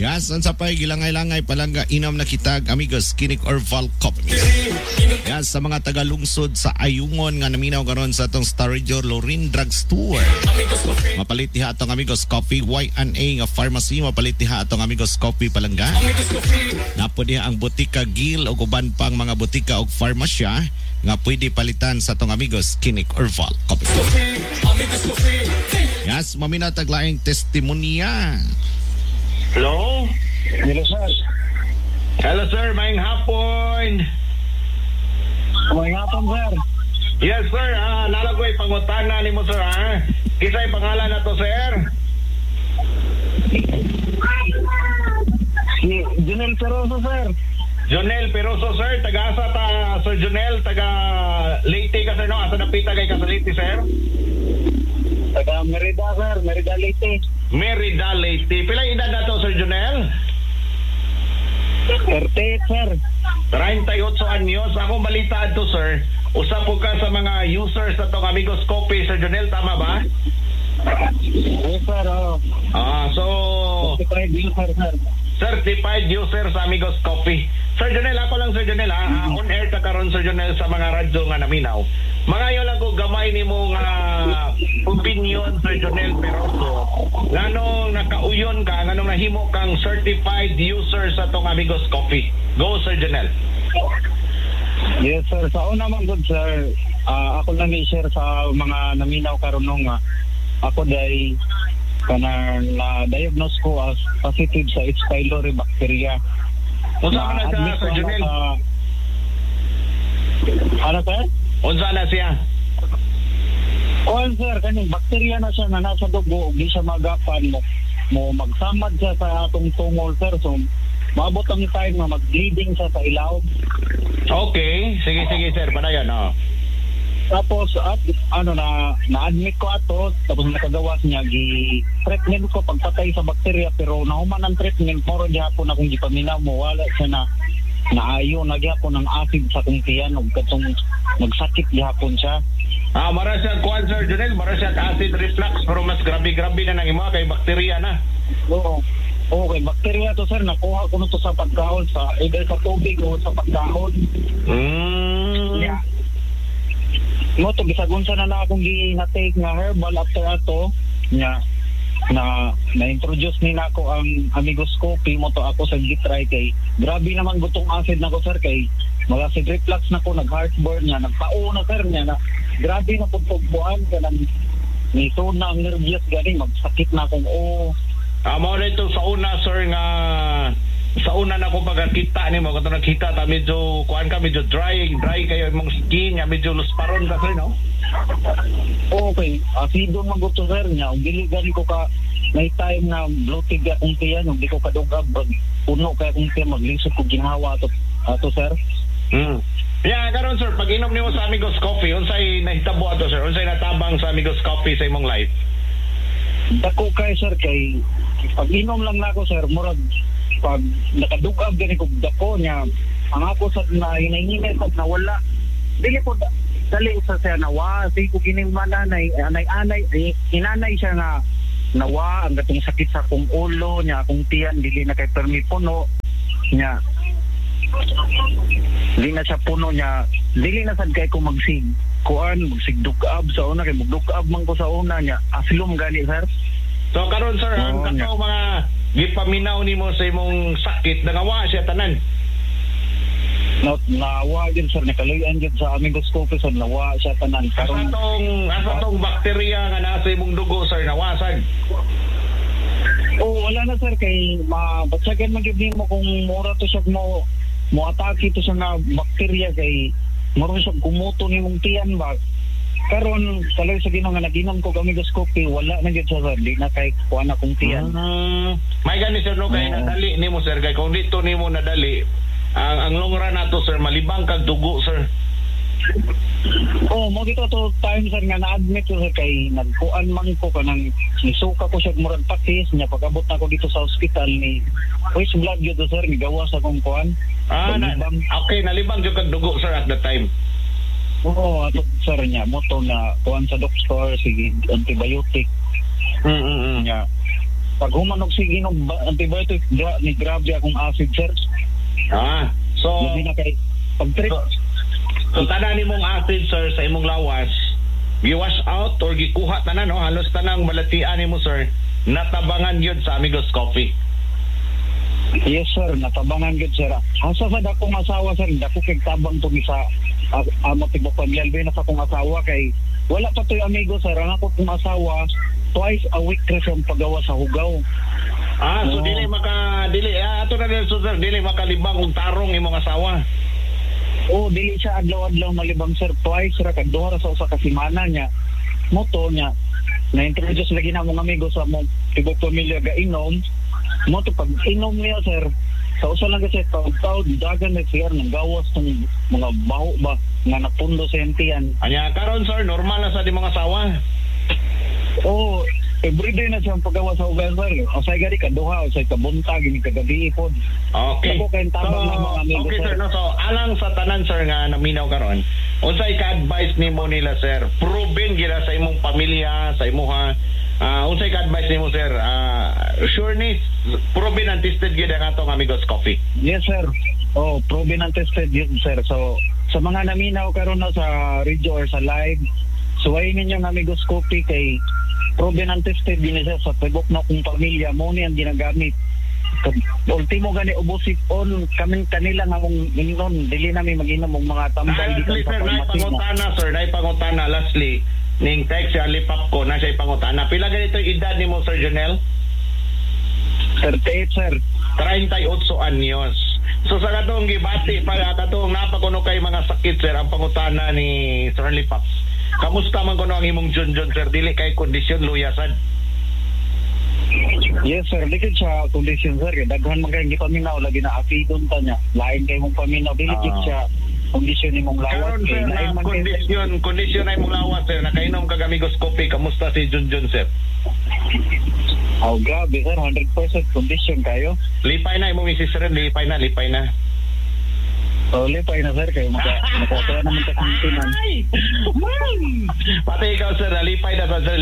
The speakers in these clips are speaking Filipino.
Yes, ang sapay gilangay-langay palangga inom na kitag amigos Kinik Orval Coffee. Yes, sa mga tagalungsod sa Ayungon nga naminaw karon sa atong Star Radio Lorin Drugstore. Mapalit diha atong amigos Coffee Y&A nga pharmacy, mapalit diha atong amigos Coffee palangga. Napo diha ang Botika Gil o uban pang mga botika o farmasya nga pwede palitan sa atong amigos Kinik Orval Coffee. Yes, maminatag laing testimonya. Hello? Hello, sir. Hello, sir. Maayong hapon. Maayong hapon, sir. Yes, sir. Nalagoy pangutana ni mo, sir, ha? Kisa'y pangalan na to, sir? Si Junel Peroso, sir. Jonel Peroso, sir. Taga-asa ta, Sir Jonel. Taga-Leyte ka, sir, no? Asa napita kay Kasaliti, sir? Taga Merida, sir. Merida Leyte. Merida Leyte. Pila edad na to, Sir Jonel? 38, sir. 38 anyos. Akong balita to, sir. Usa po ka sa mga users na tong Amigos Coffee, Sir Jonel. Tama ba? Yes, sir. So... 45 user, sir. Certified user sa Amigos Coffee. Sir Jonel, ako lang, Sir Jonel, ha? On air ka karon, Sir Jonel, sa mga radyo nga naminaw. Mangayo lang ko gamay ni mong opinion, Sir Jonel Peroso. Nganong nakauyon ka, nganong nahimo kang certified user sa tong Amigos Coffee. Go, Sir Jonel. Yes, sir. Sa una man, good, sir. Ako lang i-share sa mga naminaw karon nung ako dahil na-diagnose ko as positive sa H. pylori bacteria. Unsa na siya, Sir Jonel? Ano, sir? Unsa na siya? Sir, kaning bacteria na siya na nasa dugo, di siya magapan mo magsamad siya sa atong tungol, sir. So, maabot ang time na mag-bleeding siya sa ilaw. Okay. Sige, sir. Padayon, Tapos na-admit ko ato, tapos nakagawas niya treatment ko pagpatay sa bakterya, pero nahuman ang treatment moro gihapon akong gipaminaw mo, wala siya na naayo na gihapon ng acid sa kong tiyan ug katong nagsakit gihapon siya. Mara siya kuan, Sir Jonel, mara siya acid reflux, pero mas grabe na nang imo kay bakterya na. Oo. Okay, bakterya to, sir. Nakuha ko nito sa pagkaon, sa either sa tubig o sa pagkaon. Yeah. Mo to bisagunsa na akong gi-take nga herbal after ato nya na-introduce ni nako ang Amigos Coffee mo to ako sa gitry kay grabe naman gutong acid nako, sir, kay mag-acid reflux nako, nag-heartburn nya, nagpao na, sir, nya na grabe na pugbuan kanang ni na ang nervyos gani magsakit na akong mao dito sa una, sir, nga sa una na ko pagkita ni mo, katong nakita ta medyo kuan ka, medyo dry kayo imong skin, nga medyo lusparon ka, sir, no? Okay, asido man gusto, sir, nya ug dili gani ko ka may time na bloated akong tiyan, ug di ko kadugab puno kay akong tiyan, maglisod ko ginhawa ato, sir. Yeah, karon, sir, pag inom nimo sa Amigos Coffee, unsay nahitabo ato, sir? Unsay natabang sa Amigos Coffee sa imong life? Dako kay, sir, kay pag inom lang nako, sir, murag pag nakadugab gani ko dako niya ang ako sa na hinahinay sa nawala dili ko dali sa siya nawa sige ko gining mananay anay inanay siya nga nawa ang gatong sakit sa akong ulo niya akong tiyan dili na kay permi puno niya dili na siya puno niya dili na sad kay ko magsig dugab sa una kay magdugab man ko sa una niya asilom gani, sir. So karon, sir, ang kato mga gipaminaw nimo sa imong sakit nangawa siya tanan. Nawa din, sir, nakaluyan din sa Amigos Coffee, sir, nawa siya tanan. Asa tong bakterya nga nasa imong dugo, sir, nawasag? Wala na, sir, kay mabagsagan magiging mo kung mura to siya mo atake to siya nga bakterya kay mura siya kumuto ni mong tiyan ba. Karon kalay sa Ginoo nga naginom ko Amigos Coffee, wala na gyud, sir, di na kay kuan akong tiyan. May gani, sir, no, kay nadali nimo, sir, kay kung dito nimo nadali ang long run nato, sir, malibang kag dugo, sir. Mo dito to time, sir, nga na-admit ko, sir, kay nagkuan man ko kanang nisuka ko siya murag patis nya pag-abot na ko dito sa ospital ni West Blood gyud, sir, gigawas akong kuan. Okay, nalibang gyud kag dugo, sir, at that time. Ato, sir, niya moto na kuan sa doktor sige antibiotic. Nya pag humanog sige ng antibiotic, ni grabe akong acid, sir. So Hindi na kay pag-trip. So tanan nimong acid sir sa imong lawas, gi-wash out or gikuha tanan no, halos tanang balatian nimo sir, natabangan yun sa Amigos Coffee. Yes, sir. Natabangan gud, sir. Asa sa dakong asawa, sir, dako kay tabang to sa amo tibo pamilya na sa akong asawa kay wala pa to'y amigo, sir. Ang ako kong asawa twice a week kasi ang paggawa sa hugaw. So dili ato na din sir, dili makalibang og tarong imong asawa. Dili siya adlaw-adlaw malibang, sir. Twice ra kadto ra sa usa ka semana niya. Moto niya na-introduce lagi na mong amigo sa mong tibo pamilya gainom. Moto pag inom niya, sir, sa usa lang kasi taud dagan na siya ng gawas ng mga baho ba nga napundo sa entian. Anya karon sir, normal na sa di mga asawa. Everyday na siyang paggawa sa ugan, sir. O sa gari kaduha, o sa kabuntag, ini kagabi ipod. Okay. Ako kayong tabang ng mga amigo, okay, sir. No, so alang sa tanan, sir, nga naminaw karon, unsay ka-advise nimo nila, sir? Proven gila sa imong pamilya, sa imuha. Unsay ka-advise nimo, sir? Sure ni, proven and tested gid ang atong Amigos Coffee. Yes, sir. Proven and tested yun, sir. So, sa mga naminaw karon na sa radio or sa live, suwayin ninyong Amigos Coffee kay proven and tested din siya sa tibok na kong pamilya mo ni ang ginagamit. Ultimo gani ubosip on kaming kanila nga mong inon dili namin mag-inom og mga tambal lastly, sir, naipangutana lastly ning text si Alipap ko na siya ipangutana. Pila ganito edad ni mo, Sir Jonel? 38, sir. 38 anyos. So sa katong gibati para katong napakuno kay mga sakit, sir, ang pangutana ni Sir Alipap. Kamusta man kuno ang imong Junjun, sir? Dili kay kondisyon luyasan. Yes, sir. Dili siya kondisyon, sir. Daghan man kayong gipaminaw lagi na afidon ta niya. Lain kay mong paminaw, dili siya kondisyon nimong lawas. Karon, sir, na kondisyon ay mong lawas, sir. Nakainom kag Amigos Coffee. Kamusta si Junjun, sir? Grabe, sir. 100% kondisyon kayo. Lipay na imong misis, sir. Lipay na. Lipay na, sir. Kayo makakaya naman sa kantinan. Pati ikaw, sir. Lipay na, sir.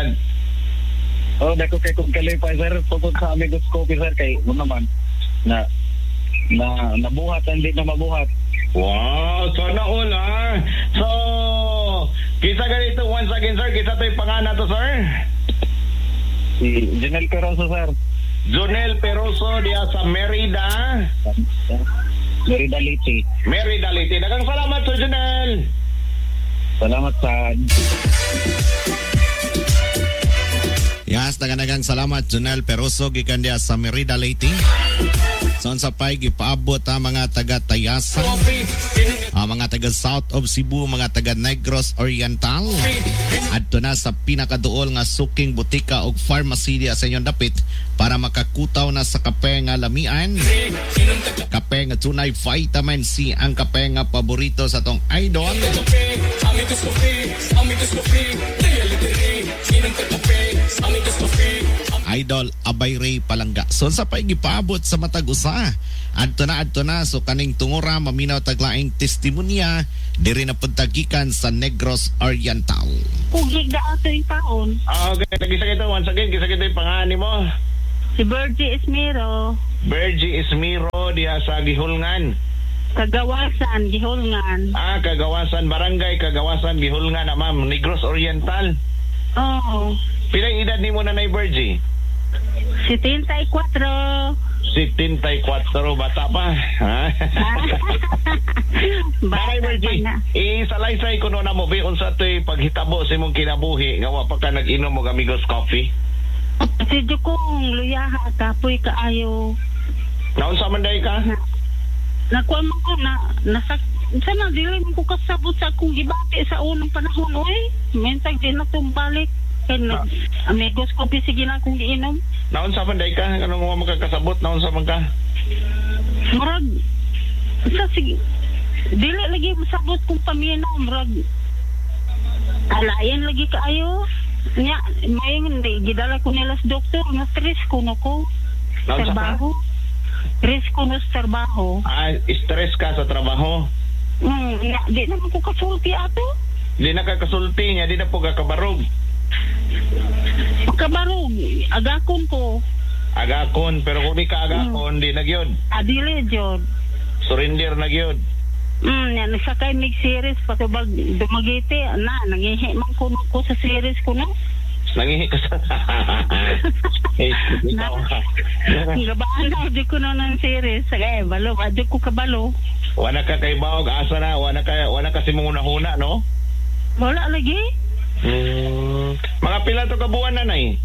Dako kay kung kalipay, sir. Tungkol sa Amigos Coffee, sir. Kay naman na nabuhat, hindi na mabuhat. Wow, sana all, ha? So, kisa ganito once again, sir. Kisa to'y pangana to, sir? Si Jonel Peroso, sir. Jonel Peroso diya sa Merida Liti. Daghang salamat, Sir Jonel. Salamat sa Yes, daghang salamat Jonel Peroso gikan diya sa Merida Leyte. Son sa pay gipaabot ang mga taga Tayasa, ang mga taga South of Cebu, mga taga Negros Oriental. Adto na sa pinakaduol nga suking butika og pharmacy diya sa inyong dapit para makakutaw na sa kape nga lamian. Kape nga tunay vitamin C, ang kape nga paborito sa tong idol. Idol Abay Ray Palangga. So sa paigipaabot sa matag usa. Adto na so kaning tungura maminaw taglaing testimonya diri na pagtagikan sa Negros Oriental. Pugig da ato yung taon. Okay, tagisa kito once again, kisa kito yung pangani mo. Si Bergie Esmero. Bergie Esmero diya sa Gihulngan. Kagawasan, Gihulngan. Kagawasan, Barangay Kagawasan, Gihulngan na, ma'am. Negros Oriental. Oo. Pilang edad ni mo na Bergie? 74. 74, bata pa. Nanay Bergie, isalaysay ko na mo, unsa to'y paghitabo sa imong kinabuhi, nga wa pa ka nag-inom mo Amigos Coffee? Sidyo kong luyaha, kapoy kaayo. Naunsa man day ka? Nakuha mo ko sana dili mo ko kasabot sa akong gibati sa unang panahon, oy. Mentag din na tumbalik. Amigos Coffee, sige na akong giinom. Naunsa man day ka? Anong mo makakasabot? Naunsa man ka? Murag, sige, dili lagi masabot kong paminaw, murag, alayan lagi kaayo. Nya, may hindi, gidala ko nila sa doktor, na stress ko na ko. Trabaho. Stress ko na sa trabaho. Stress ka sa trabaho? Di naman ko kasulti ato. Di na ka kasulti niya, di na po ka kabarog. Kabaro, agakon ko. Agakon, pero kung di ka agakon, di nagyod. Adili, Jod. Surrender nagyod. Yan, nagsakay mig series, patubag dumagiti, nangihi man ko sa series ko, no? Nangihi ka sa... Ikaw ha. Gabaan na, di ko na ng series. Sagay, balo, di ko kabalo. Wala ka kay Baog, asa na, wala ka si mong unahuna, no? Wala lagi. Mga pila to kabuan na, nay?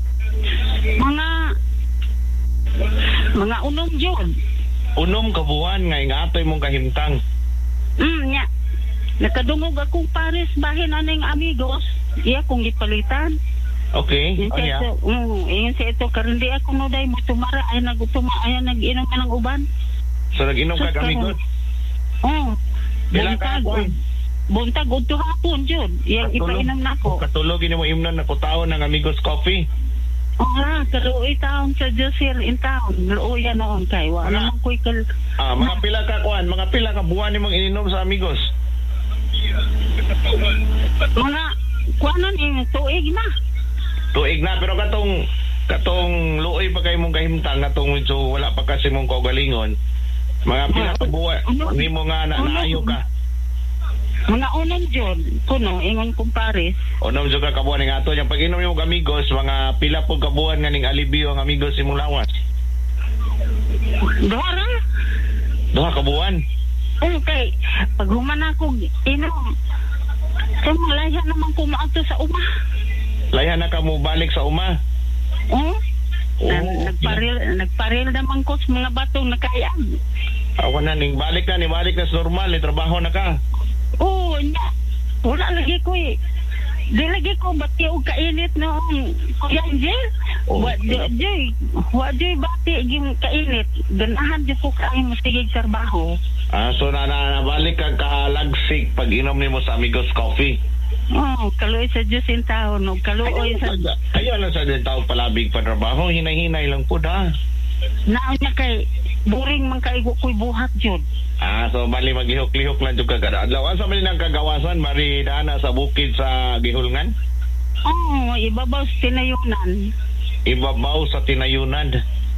Mga unom, Jod. Unom kabuan, nga atoy mong kahimtang. Nya. Nakadungog akong Paris bahin aning amigos. Iya kong gipalitan. Okay. Iyon sa ito karon di ako noday mo tumara ay nag-inom man ng uban. So nag-inom ka amigos? Buntag udto hapon jud. Iyang ipainom nako. Katulogin mo imnon na kutaon ng Amigos Coffee. Kaluoy taon sa Josir in town. Luoy noon kay wala man koy mga pila ka buwan nimong ininom sa Amigos. Mga kuanon tuig na. Tuig na pero katong luoy pa kay mong kahimtang katong medyo wala pa kasi mong kaugalingon. Mga pila ka buwan nimo nga naayo ka. Mga unang Jod, kuno, ingon kong Paris. Unang Jod ka kabuan ng ato. Yung pag-inom yung Amigos, mga pila po kabuan nga ning alibyo ang Amigos imong lawas. Doha kabuan? Okay. Pag human ako inom, so malaya naman ko maato sa uma. Laya na ka mo balik sa uma? Nagparil naman ko sa mga batong nakayaan. Awan na, balik na sa normal, trabaho na ka. Wala lagi ko Di lagi ko bati o kainit noong Kuya Angel. Wadi bati yung kainit. Ganahan di ko kain masigig trabaho. So nabalik ka kalagsik pag inom ni mo sa Amigos Coffee. Kaluoy sa Diyos in taon. Kaluoy sa... Ayaw lang sa din taon palabig pa trabaho. Hinay-hinay lang po da. Naon niya kay boring man kaigo ko'y buhat yun. So bali maglihok-lihok lang juga kada adlaw. Asa man ang kagawasan mari dana sa bukid sa Gihulngan? Ibabaw sa Tinayunan. Ibabaw sa Tinayunan.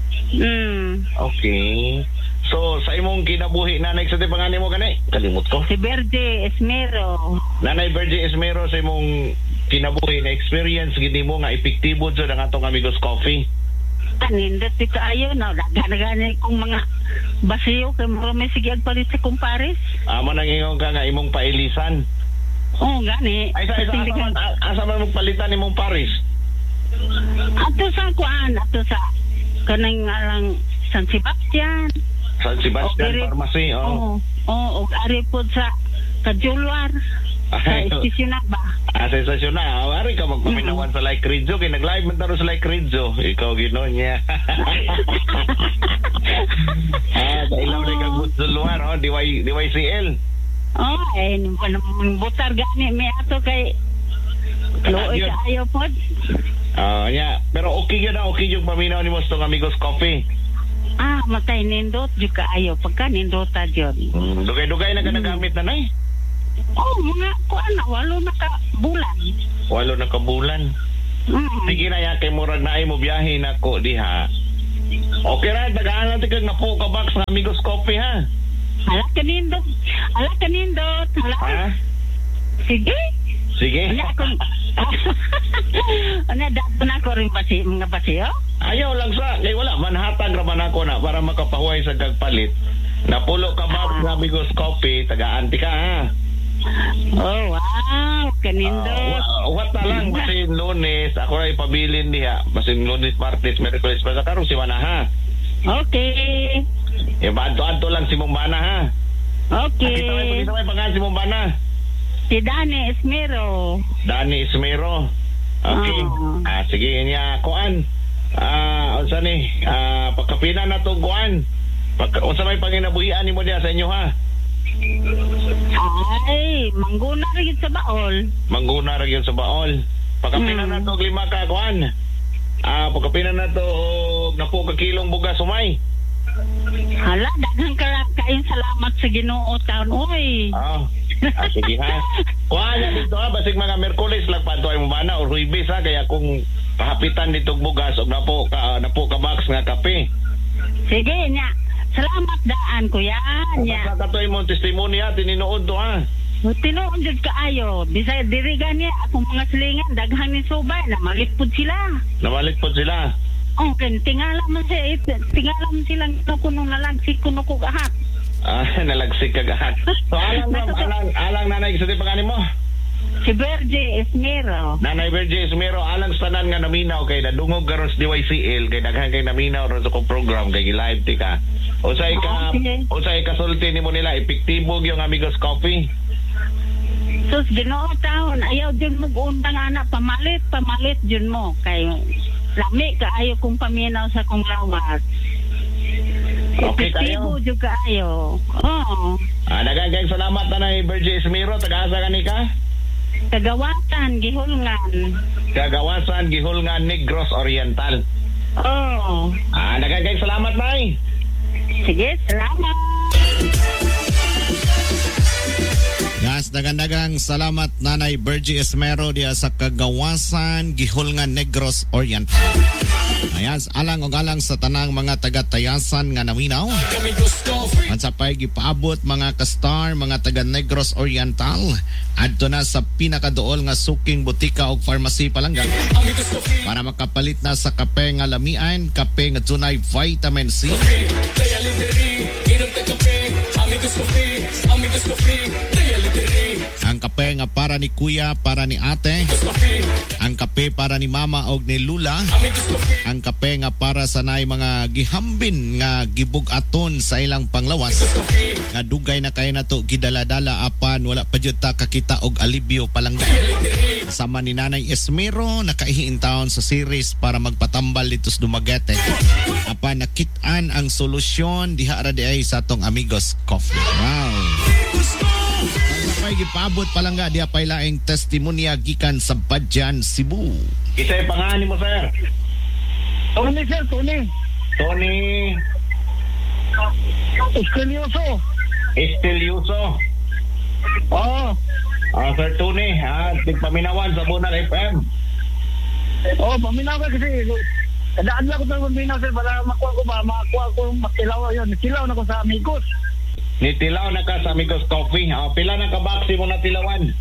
Okay. So sa imong kinabuhi nanay sa pangalan mo kanay? Kalimot ko. Si Verde Esmero. Nanay Verde Esmero sa imong kinabuhi na experience gid mo nga epektibo jud ang atong Amigos Coffee. Nindot dito ayo na gana-gana kong mga basiyo kay marami sige agpalit sa kumpares. Amo nang ingon ka nga imong pailisan. Gani. Asa man magpalitan imong pares? Ato sa kanang lang San Sebastian. San Sebastian Pharmacy. Ari po sa Kajulwar. Sa istasyon na ba? Sa istasyon na. Ari ka magpaminawan sa Like Rizzo. Kaya nag-live man taro sa Like Rizzo. Ikaw gino'n niya. Sa ilaw na ikagbut sa luar. DYCL. Butar gani. May ato kay Looy ka ayaw po. Pero okay yun na. Okay yung paminaw ni mo sa Amigos Coffee. Matay nindot. Juga ayaw. Pagka nindota dyan. Dugay-dugay na ka nagamit na nay? Mga walo na kabulan. Walo na kabulan. Sige na yan, kay murag na ay mo biyahe na ko diha. Okay ra, tagaan natin kag napo ka box ng Amigos Coffee ha. Ala kanindot. Ha? Sige. Dato na ko rin mga basiyo? Ayaw lang sa, kay wala, manhatag raman ako na para makapahuay sa gagpalit. Napulo ka box ng Amigos Coffee, tagaan ka ha. Wow, kanindot. What na lang, basin Lunes, ako na ipabilin diha. Basin Lunes, Martes, Merkulis, basta karong si Mana ha. Okay. Adto lang si Mumbana ha. Okay. Pakita may pangalan si Mumbana. Si Dani Esmero. Okay. Sige niya, kuan. Unsa ni? Pagkapina na to kuan. Unsa may panginabuhian nimo diha sa inyo ha? Mangguna rin sa baol. Pagkapina na to 5 ka kuan. Pagkapina na to napo ka kilong bugas sumay. Hala, daghang kain salamat sa Ginoo taon oy. Sige ha. Kuha niya dito ha, basig mga Merkulis lang pa ito ay mumana o Ruibis ha, kaya kung pahapitan dito bugas o napo ka box nga kape. Sige nya. Salamat daan kuya nya. Basta katoy mo testimony ha, tininood to ha. Tinuod jud kaayo. Bisay diri gani akong mga silingan daghan ni subay na malitpod sila. Namalit po sila. Okay, tingala man silang kunong nalagsik kuno ko gahat. Nalagsik ka gahat. So alang nanay sa pangalan mo? Si Berge Esmero. Nanay Berge Esmero, alang sanan nga naminaw kay nadungog karon sa DYCL kay daghan kay naminaw ron sa kong program kay live ti ka. Usay ka sulti nimo nila epektibo yung Amigos Coffee. Sus Ginoo taon ayaw din mo undang anak pamalit jud mo kay lami kaayo kung paminaw sa kong lawas. Okay tayo. Epektibo jud kaayo. Oo. Daghang salamat Nanay Berge Esmero, taga-asa ka ni ka? Kagawasan Gihulngan Negros Oriental. Oo. Daghang salamat Nay. Sige, salamat. Yes, dagang salamat Nanay Berge Esmero diya sa Kagawasan, Gihulngan Negros Oriental. Ayan, alang sa tanang mga taga-tayasan nga naminaw. At sa pay gipaabot mga ka-star, mga taga Negros Oriental, adto na sa pinakaduol nga suking butika o pharmacy palangga para makapalit na sa kape nga lamian, kape nga tunay vitamin C. Ang kape nga para ni kuya, para ni ate. Ang kape para ni mama o ni lula. Ang kape nga para sa nay mga gihambin nga gibug-aton sa ilang panglawas. Nga dugay na kay nato gidala-dala apan wala pa jud ta kakita og alibyo palangga. Sama ni Nanay Esmero nakaihintaon sa series para magpatambal dito sa Dumaguete. Apan nakit-an ang solusyon diha ra di ay sa atong Amigos Coffee. Wow. Pay gipabot palangga diha pay laing testimonya gikan sa Badyan, Cebu. Isa'y pangalan mo sir? Tony, sir, Tony. Estelioso. Oo. Sir Tony, tigpaminawan sa Bunal FM. Oo, paminaw ka kasi. Kadaan lang ko tayo paminaw, sir, para makuha ko makilaw yun. Silaw na ko sa Amigos. Nitilaw na ka sa Amigos Coffee. Pila na kabaksi mo na tilawan?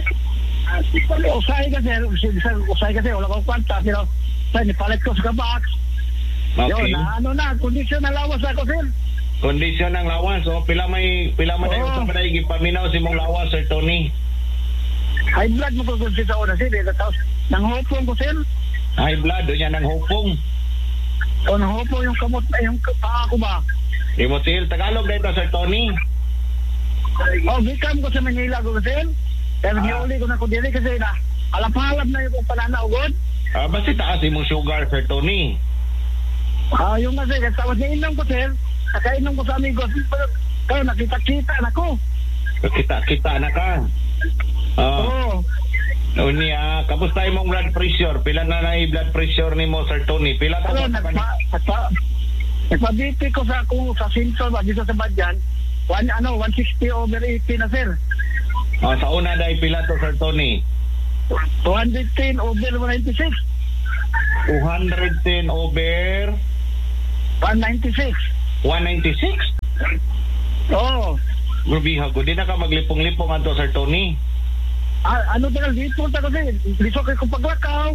Usay ka, sir. Wala kong kwanta. Pero, sir, nipalit ko sa kabox. Okay. Yun, kondisyon na lawas ako, sir. Kondisyon ng lawas. Pila may sa paday gipaminaw si mong lawas, Sir Tony? High blood mo ko sa una, sir. Tapos, nanghopong ko, sir. High blood, doon yan ng hupong. Nanghopong yung kamot, yung paa ko ba? Imotil, Tagalog dito, Sir Tony. Bikam ko sa Manila ko, sir. Pero niuli ko na ko dili kasi na alap-halap na yung pananaugod. Basta taas yung sugar, Sir Tony. Yung nga, sir. Tapos niinom ko, sir. Nakainom ko sa Amigos. Kaya nakita-kita na ko. Kita na ka. Oo. Unya, kamusta imong blood pressure? Pila na blood pressure ni mo, Sir Tony? Pila ta ba? Nagpa-BP ko sa symptom dito sa Badyan. 160/80 na, sir. Sa una dahil pila to, Sir Tony? 210/196. 210/196? 196? Oo. Grabe hago, di na ka maglipong-lipong ato, Sir Tony. Tagal dito kasi liso kay kong paglakaw.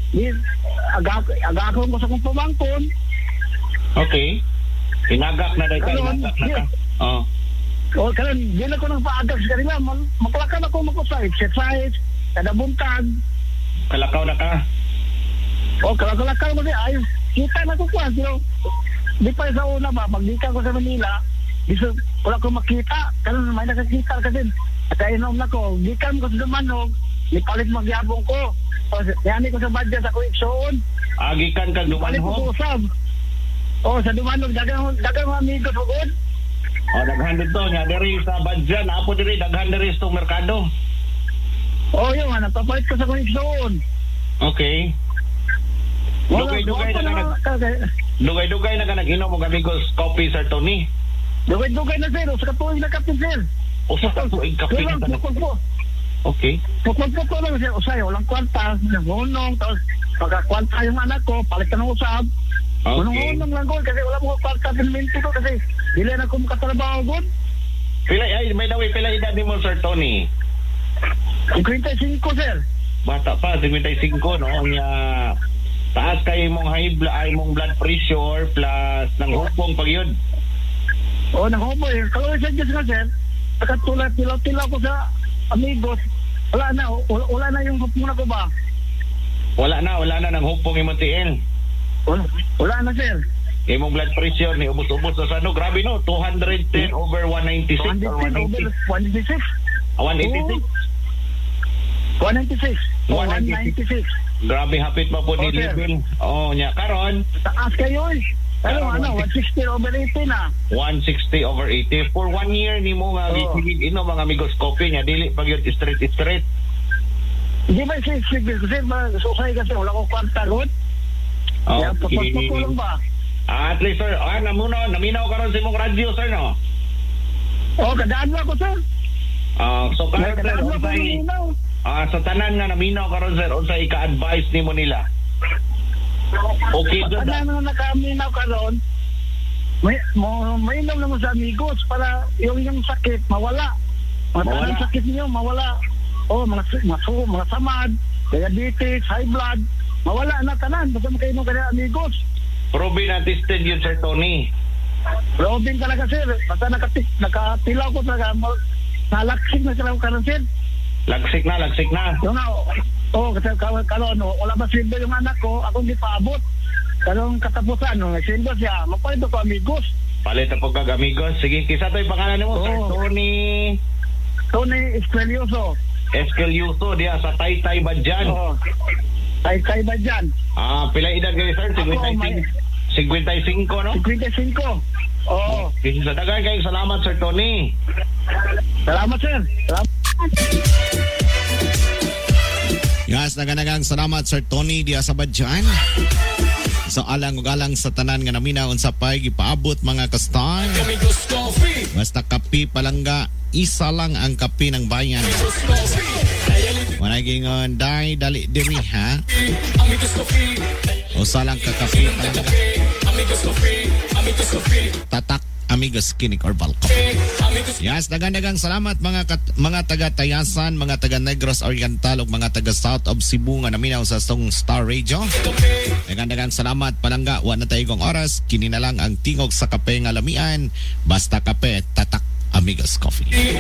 Agakon ko sa kong pamangkon. Okay. Inagak na dahil ka, inagak na ka. Karon, di na ko nang paagak sa kanila. Maklakan ako mag-usay. Exercise, kada buntag. Kalakaw na ka? Kalakaw mo din. Ayos, kita na ko kuwan. Pero, di pa sa una ba, pagdikan ko sa Manila, wala ko makita. Karon, may nakakita kasi. At inom na ko, gikan ko sa Dumanog, nipalit magyabong ko. Yani ko sa Badyan sa Kuiksoon. Gikan ka Dumanog? Nipalit ko sa usab. Sa Dumanog, dagang Amigos ugod. Daghan dito nga diri sa Badyan, apo diri daghan diri sa merkado. Yung napapalit ko sa Kuiksoon. Okay. Dugay-dugay na ka nag-inom og Amigos Coffee, Sir Tony. Dugay na, sir. Sa katuig na kapit, sir. Usa ka tuig kape Kailan na pukol po. Okay. Pukol lang siya. Usay, walang kwarta. Nangunong. Tapos pagkakwanta yung anak ko, palit ka ng usab. Okay. Unong lang ko kasi wala mo kwarta pinminti ko kasi dili na ko makatrabaho ko. Pila ay may dawi pila edad ni mo Sir Tony? 55, sir. Bata pa 55 no. Nya taas kay mong mong blood pressure plus nang hupong pag yun. O, nanghobo eh. Kalau sa Diyos nga, sir, nakatulad, tilaw-tilaw ko sa amigos. Wala na yung hupong na ko ba? Wala na nang hupong imong tiil. Wala na, sir. Imong blood pressure ni ubos-ubos sa ano, grabe no, 210 over 196 or 110 over 196. 186. 196. Grabe hapit pa po ni sir. level. Oh, nya karon Taas kayo eh. Pero Karon, 160 over 80 na. 160 over 80 for 1 year ni mo nga gisigid mga amigos coffee nya dili pag yun straight. Hindi ba siya sigil kasi susay kasi wala ko kwarta ron. Kaya Okay. papasok lang ba? At least sir, naminaw karon sa imong radyo sir no. Kadaan lang ko, sir. So karon sir, Kadaan lang ko unsay minaw. sa tanan nga naminaw karon sir, unsay ika-advise nimo nila? Okay jud. Ano na nakaminaw ka ron, may inom naman sa amigos para yung sakit mawala. Mawala. Mga sakit niyo mawala. Mga samad, diabetes, high blood, mawala na tanan. Basta makainom ka na amigos. Proven na tested yun Sir Tony. Robin talaga, sir. Basta nakatilaw ko talaga. Nalaksik na sila ko karon, sir. Lagsik na. Yung nga, kasi kalon, wala ba silbo yung anak ko, akong gipaabot. Kalong katapusan, silbo siya, magpalito ko amigos. Palit po kag amigos. Sige, kisa to'y pangalan mo, Sir Tony Tony Estelioso. Eskelioso diya sa Taytay Badyan. Kay ba dyan? Pila edad kayo, Sir? 55, no? 55. Oo. Kasi sa dagan kayo, salamat, Sir Tony. Salamat, sir. Yes, naganagang salamat Sir Tony diya sa Badyan. So alang sa tanan nga naminaw unsa pay gipaabot mga kastar. Basta kape palangga, isa lang ang kape ng bayan. Wanagingon dai dali diri ha. Usa lang ka kape palangga. Tatak Amigos Kinik or Balcom. Yes, dagang salamat mga taga Tayasan, mga taga Negros Oriental ug mga taga South of Cebu nga naminaw sa Song Star Radio. Dagang salamat palangga, wa na tayong oras, kini na lang ang tingog sa kape nga lamian, basta kape, tatak Amigos Coffee.